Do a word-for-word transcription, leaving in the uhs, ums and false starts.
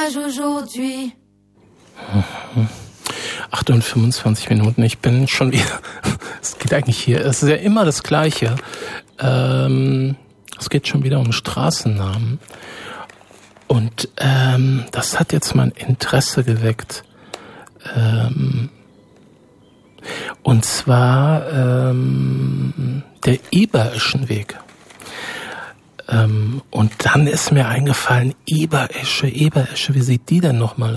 visage aujourd'hui. acht und fünfundzwanzig Minuten, ich bin schon wieder, es geht eigentlich hier, es ist ja immer das Gleiche. Ähm, es geht schon wieder um Straßennamen. Und ähm, das hat jetzt mein Interesse geweckt. Ähm, und zwar ähm, der Ebereschenweg. Ähm, und dann ist mir eingefallen, Eberesche, Eberesche, wie sieht die denn nochmal